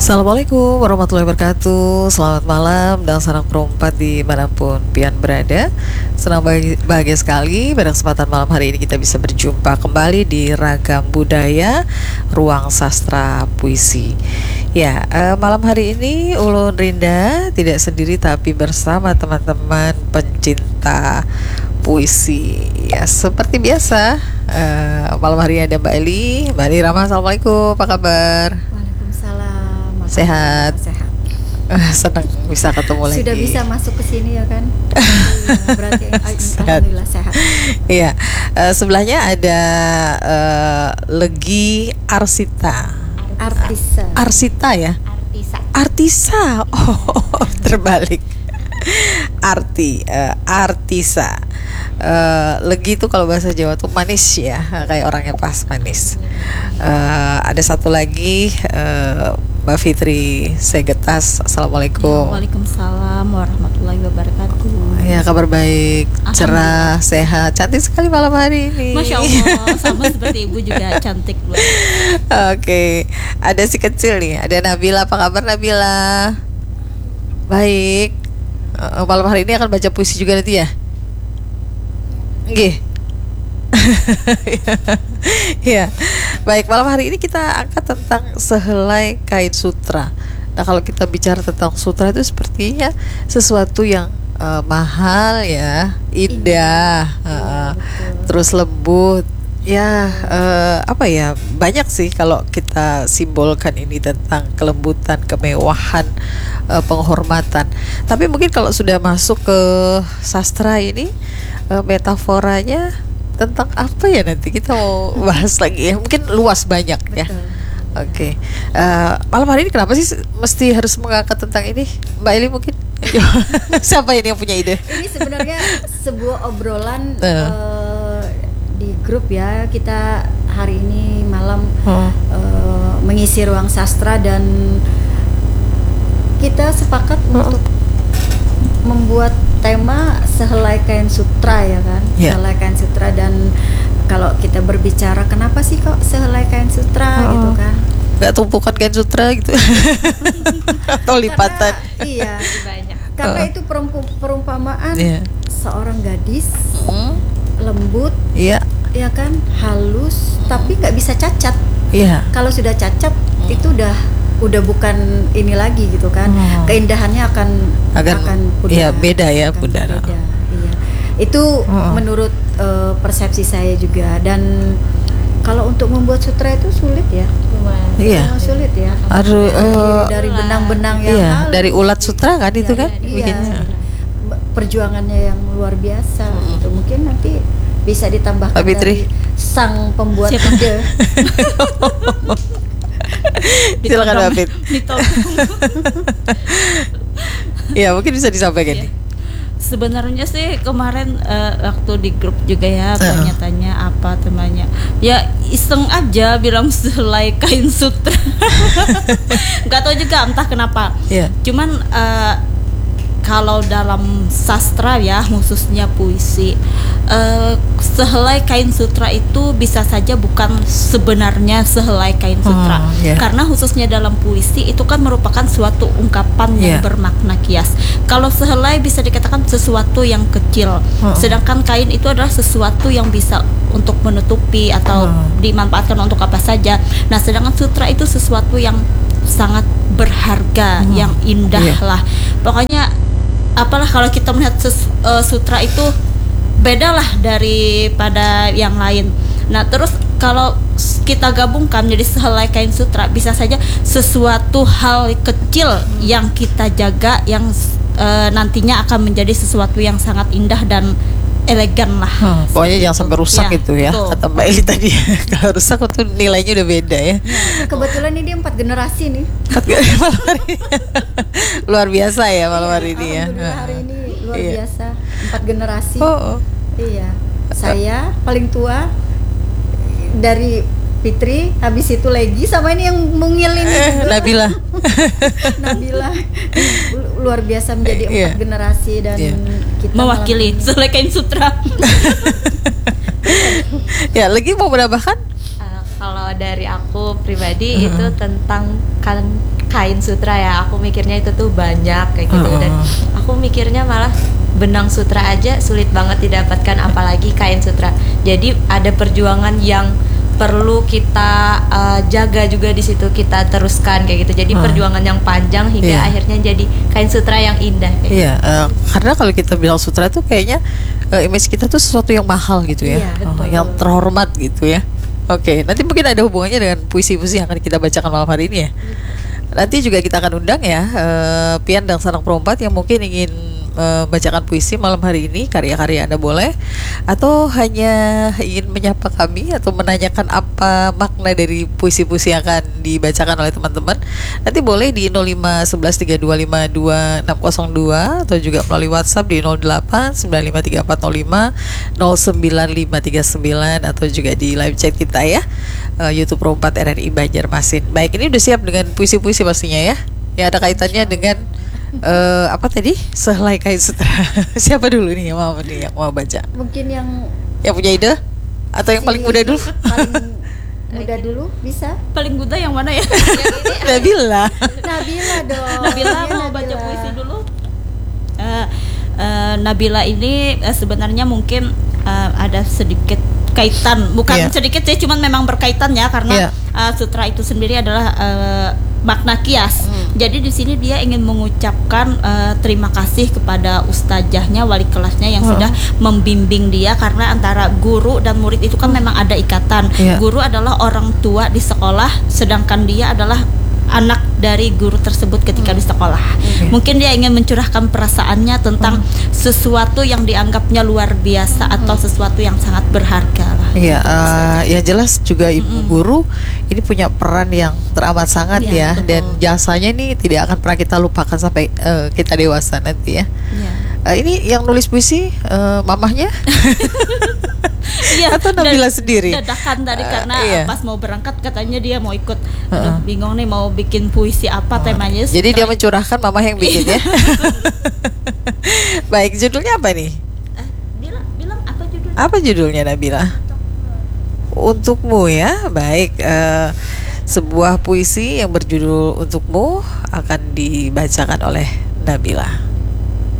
Assalamualaikum warahmatullahi wabarakatuh. Selamat malam dan salam perempat dimanapun pian berada. Senang bahagia sekali pada kesempatan malam hari ini kita bisa berjumpa kembali di Ragam Budaya Ruang Sastra Puisi. Ya, malam hari ini Ulun Rinda tidak sendiri tapi bersama teman-teman pencinta puisi. Ya, seperti biasa malam hari ini ada Mbak Eli. Mbak Eli Rama, Assalamualaikum, apa kabar? Sehat. Senang bisa ketemu lagi. Sudah bisa masuk ke sini ya kan? Berarti alhamdulillah sehat. Iya. Sebelahnya ada Legi Arsita. Arsita ya? Artisa. Oh, terbalik. Artisa. Legi itu kalau bahasa Jawa tuh manis ya, kayak orangnya pas manis. Ada satu lagi Mbak Fitri Segetas. Assalamualaikum. Waalaikumsalam warahmatullahi wabarakatuh. Ya, kabar baik, cerah, sehat, cantik sekali malam hari ini. Masya Allah, sama seperti ibu juga cantik loh. Oke, ada si kecil nih, ada Nabila. Apa kabar Nabila? Baik. Malam hari ini akan baca puisi juga nanti ya? Nggih. Ya, baik, malam hari ini kita angkat tentang sehelai kain sutra. Nah, kalau kita bicara tentang sutra itu sepertinya sesuatu yang mahal ya, indah, terus lembut. Ya, apa ya, banyak sih kalau kita simbolkan ini tentang kelembutan, kemewahan, penghormatan. Tapi mungkin kalau sudah masuk ke sastra ini, metaforanya tentang apa ya, nanti kita mau bahas lagi ya, mungkin luas banyak ya. Oke. Malam hari ini kenapa sih mesti harus mengangkat tentang ini, Mbak Eli mungkin? Siapa ini yang punya ide? Ini sebenarnya sebuah obrolan di grup ya. Kita hari ini malam mengisi ruang sastra dan kita sepakat untuk membuat tema sehelai kain sutra ya kan, sehelai kain sutra. Dan kalau kita berbicara kenapa sih kok sehelai kain sutra gitu kan, nggak tumpukan kain sutra gitu atau lipatan? Iya, karena itu perumpamaan seorang gadis lembut, ya kan, halus, tapi nggak bisa cacat. Kalau sudah cacat itu udah bukan ini lagi gitu kan. Keindahannya akan pudar. Iya, beda ya, pudar. Iya. Itu menurut persepsi saya juga. Dan kalau untuk membuat sutra itu sulit ya. Sulit ya. Dari benang-benang yang halus, dari ulat sutra kan itu kan. Iya. Perjuangannya yang luar biasa. Itu mungkin nanti bisa ditambahkan dari sang pembuat ide. Silakan David. Ya, mungkin bisa disampaikan. Sebenarnya sih kemarin waktu di grup juga ya tanya-tanya apa temanya. Ya iseng aja bilang sehelai kain sutra. Gak tahu juga entah kenapa. Cuman kalau dalam sastra ya, khususnya puisi, sehelai kain sutra itu bisa saja bukan sebenarnya sehelai kain sutra. Karena khususnya dalam puisi itu kan merupakan suatu ungkapan yang bermakna kias. Kalau sehelai bisa dikatakan sesuatu yang kecil, sedangkan kain itu adalah sesuatu yang bisa untuk menutupi atau dimanfaatkan untuk apa saja. Nah, sedangkan sutra itu sesuatu yang sangat berharga, yang indah lah. Pokoknya apalah, kalau kita melihat sutra itu bedalah daripada yang lain. Nah, terus kalau kita gabungkan menjadi sehelai kain sutra, bisa saja sesuatu hal kecil yang kita jaga, yang nantinya akan menjadi sesuatu yang sangat indah dan elegan lah. Pokoknya jangan sampai rusak gitu ya, kata Mbak Eli tadi. Kalau rusak itu nilainya udah beda ya. Kebetulan ini 4 generasi nih. Malam hari ini. Luar biasa ya malam hari ini ya. Alhamdulillah hari ini luar biasa. 4 generasi. Iya. Saya paling tua, dari Fitri, habis itu Legi, sama ini yang mungil ini Nabila. Luar biasa menjadi 4 generasi dan kita mewakili sehelai kain sutra. Ya, Legi mau menambahkan? Kalau dari aku pribadi itu tentang kain sutra ya, aku mikirnya itu tuh banyak kayak gitu, dan aku mikirnya malah benang sutra aja sulit banget didapatkan, apalagi kain sutra. Jadi ada perjuangan yang perlu kita jaga juga di situ, kita teruskan kayak gitu. Jadi perjuangan yang panjang hingga akhirnya jadi kain sutra yang indah. Karena kalau kita bilang sutra tuh kayaknya image kita tuh sesuatu yang mahal gitu ya, yang terhormat gitu ya. Oke, nanti mungkin ada hubungannya dengan puisi-puisi yang akan kita bacakan malam hari ini ya. Nanti juga kita akan undang ya Pian dan Sanak Perempat yang mungkin ingin bacakan puisi malam hari ini, karya-karya Anda boleh, atau hanya ingin menyapa kami atau menanyakan apa makna dari puisi-puisi yang akan dibacakan oleh teman-teman, nanti boleh di 051132520602 atau juga melalui WhatsApp di 089540509539 atau juga di live chat kita ya, YouTube Perempat RRI Banjarmasin. Baik, ini udah siap dengan puisi-puisi pastinya ya. Ya ada kaitannya dengan apa tadi? Sehelai kain sutra. Siapa dulu nih yang mau baca? Mungkin yang punya ide atau yang paling muda dulu? Paling muda dulu bisa. Paling muda yang mana ya? Nabila. Nabila dong. Nabila mau baca puisi dulu. Nabila ini sebenarnya mungkin ada sedikit kaitan, bukan sedikit sih, cuman memang berkaitan ya, karena sutra itu sendiri adalah makna kias. Jadi di sini dia ingin mengucapkan terima kasih kepada ustazahnya, wali kelasnya yang sudah membimbing dia, karena antara guru dan murid itu kan memang ada ikatan. Guru adalah orang tua di sekolah, sedangkan dia adalah anak dari guru tersebut ketika di sekolah. Mungkin dia ingin mencurahkan perasaannya tentang sesuatu yang dianggapnya luar biasa atau sesuatu yang sangat berharga lah. Ya jelas juga ibu guru ini punya peran yang teramat sangat ya, dan jasanya ini tidak akan pernah kita lupakan sampai kita dewasa nanti ya. Ini yang nulis puisi mamahnya? Atau Nabila sendiri? Dadakan tadi karena pas mau berangkat katanya dia mau ikut. Aduh, bingung nih mau bikin puisi apa temanya. Jadi dia mencurahkan, mama yang bikin ya. Baik, judulnya apa nih? Bilang apa judulnya? Apa judulnya Nabila? Untukmu ya. Baik, sebuah puisi yang berjudul Untukmu akan dibacakan oleh Nabila.